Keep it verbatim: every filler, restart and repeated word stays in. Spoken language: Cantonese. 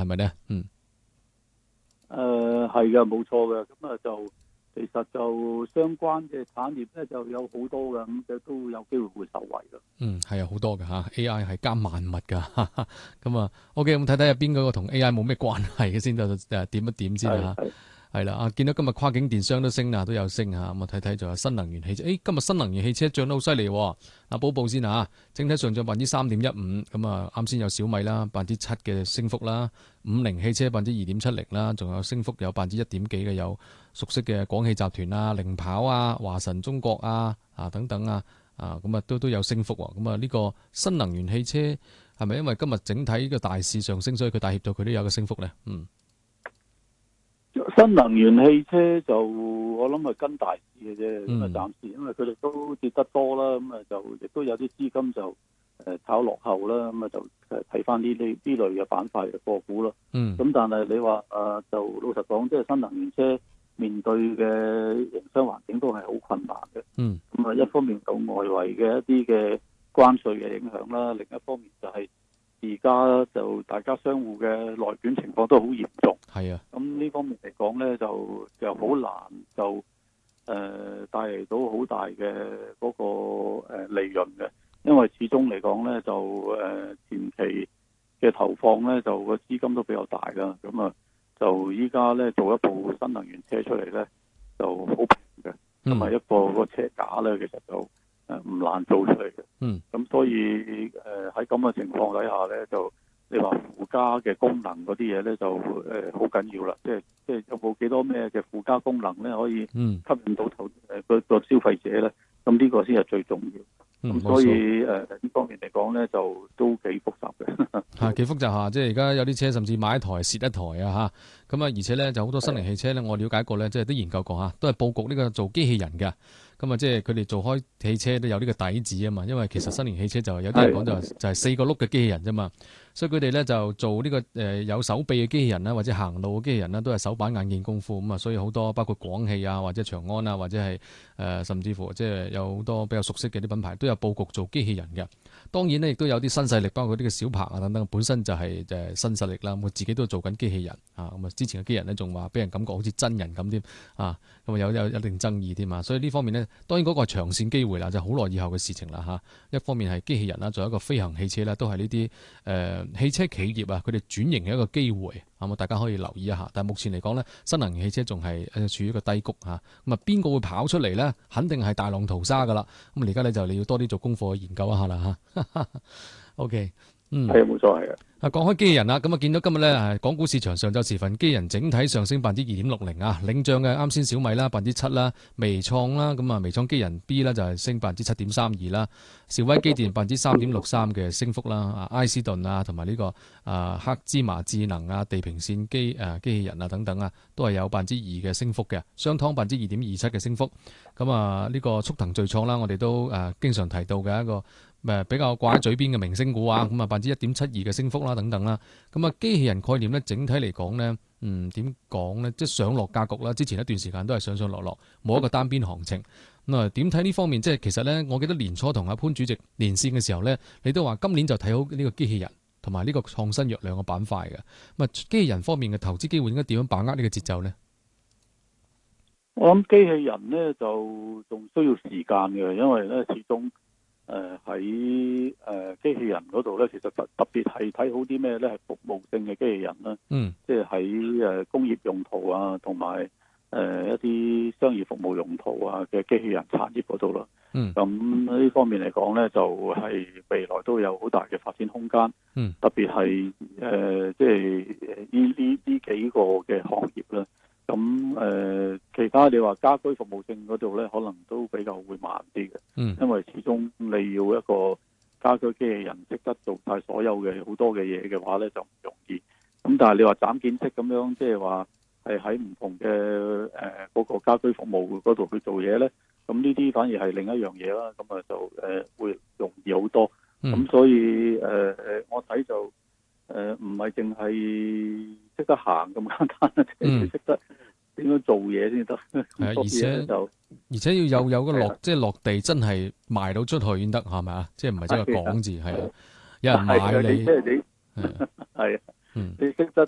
咪咧？嗯， 誒係嘅，冇錯嘅。咁啊就其實就相關嘅產業咧就有好多嘅，咁就都有機會會受惠嘅。 嗯，係啊，好多㗎吓 A I 係監萬物㗎。咁啊，OK，咁睇睇入邊嗰個同 A I 冇咩關係嘅先得誒點一點先啊。 係係啦，啊見到今日跨境電商都升啊，都有升啊，咁啊睇睇仲有新能源汽車，誒今日新能源汽車漲得好犀利喎。啊，報報先啊，整體上漲百分之三點一五，咁啊啱先有小米啦，百分之七嘅升幅啦，五菱汽車百分之二點七零啦，仲有升幅有百分之一點幾嘅有熟悉嘅廣汽集團啊、零跑啊、華晨中國啊啊等等啊，啊咁啊都都有升幅喎。咁啊呢個新能源汽車係咪因為今日整體嘅大市上升，所以佢帶協到佢都有個升幅咧？嗯。 新能源汽車就我諗係跟大市嘅啫，咁啊嗯暫時因為佢哋都跌得多啦，咁啊就亦都有啲資金就誒炒落後啦，咁啊就誒睇翻呢呢呢類嘅板塊嘅個股咯。 嗯。 咁但係你話誒就老實講，即係新能源車面對嘅營商環境都係好困難嘅。 嗯。 咁啊一方面有外圍嘅一啲嘅關稅嘅影響啦，另一方面就係而家就大家相互嘅內卷情況都好嚴重。 係啊。 咁呢方面嚟講呢，就就好難就誒、呃、帶嚟到好大嘅嗰個誒利潤嘅，因為始終嚟講呢，就誒、呃、前期嘅投放呢，就個資金都比較大啦。咁啊，就依家呢，做一部新能源車出嚟呢，就好平嘅，同埋、嗯、一個個車架呢，其實就誒唔難做出嚟嘅。 嗯。 咁所以誒喺咁嘅情況底下呢，就你話附加嘅功能嗰啲嘢咧，就誒好緊要啦。即係即係有冇幾多咩嘅附加功能咧，可以吸引到投誒個個消費者咧？咁呢個先係最重要。咁、嗯、所以誒呢、呃、方面嚟講咧，就都幾複雜嘅。 嚇幾複雜嚇，即係而家有啲車甚至買一台蝕一台啊嚇。咁啊，而且咧就好多新能源汽車咧，我了解過咧，即係都研究過嚇，都係佈局呢個做機器人嘅。咁啊，即係佢哋做開汽車都有呢個底子啊嘛。因為其實新能源汽車就有啲人講就就係四個轆嘅機器人啫嘛。所以佢哋咧就做呢個誒有手臂嘅機器人啦，或者行路嘅機器人啦，都係手板眼見功夫咁啊。所以好多包括廣汽啊，或者長安啊，或者係誒、呃、甚至乎即係有好多比較熟悉嘅啲品牌都有佈局做機器人嘅。當然咧，亦都有啲新勢力，包括呢個小鵬啊等等，本身就係誒新勢力啦。我自己都做緊機器人啊。咁啊，之前嘅機器人咧仲話俾人感覺好似真人咁添啊。咁啊有有一定爭議添啊。所以呢方面呢，當然嗰個係長線機會啦，就好耐以後嘅事情啦嚇。一方面係機器人啦，仲有一個飛行汽車啦，都係呢啲誒。呃汽車企業啊，佢哋轉型嘅一個機會，咁啊，大家可以留意一下。但係目前嚟講咧，新能源汽車仲係誒處於一個低谷嚇。咁啊，邊個會跑出嚟咧？肯定係大浪淘沙噶啦。咁而家咧就你要多啲做功課去研究一下啦嚇。OK， 嗯， 係冇錯係嘅。 啊，講開機器人啦，咁啊見到今日咧，港股市場上晝時分，機器人整體上升百分之二點六零啊，領漲嘅啱先小米啦，百分之七啦，微創啦，咁啊微創機器人 B 啦就係升百分之七點三二啦，兆威機電百分之三點六三嘅升幅啦，啊埃斯頓啊同埋呢個啊黑芝麻智能啊地平線機誒機器人啊等等啊，都係有百分之二嘅升幅嘅，商湯百分之二點二七嘅升幅，咁啊呢個速騰聚創啦，我哋都誒經常提到嘅一個。誒比較掛喺嘴邊嘅明星股啊，咁啊百分之一點七二嘅升幅啦，等等啦。咁啊機器人概念咧，整體嚟講咧，嗯點講咧，即係上落格局啦。之前一段時間都係上上落落，冇一個單邊行情。咁啊點睇呢方面？即係其實咧，我記得年初同阿潘主席連線嘅時候咧，你都話今年就睇好呢個機器人同埋呢個創新藥兩個板塊嘅。咁啊機器人方面嘅投資機會應該點樣把握呢個節奏咧？ 我諗機器人咧就仲需要時間嘅，因為咧始終。誒喺誒機器人嗰度咧，其實特特別係睇好啲咩咧？係服務性嘅機器人啦， 嗯， 即係喺誒工業用途啊，同埋誒一啲商業服務用途啊嘅機器人產業嗰度咯。 嗯， 咁呢方面嚟講咧，就係、是、未來都有好大嘅發展空間。 嗯， 特別係誒即係呢呢呢幾個嘅行業啦。咁誒、呃，其他你話家居服務性嗰度咧，可能都比較會慢啲嘅。 嗯， 因為始終你要一個家居機器人識得做晒所有嘅好多嘅嘢嘅話咧，就唔容易。咁但係你話斬件式咁樣，即係話係喺唔同嘅誒嗰個家居服務嗰度去做嘢咧，咁呢啲反而係另一樣嘢啦。咁啊就誒、呃、會容易好多。咁、嗯、所以誒誒、呃，我睇就誒唔係淨係識得行咁簡單，即係識得點樣做嘢先得。 係啊，而且就而且要有有個落，即係落地真係賣到出去先得，係咪啊？即係唔係真係講字係啊？有人買你， 即係你係啊，你識得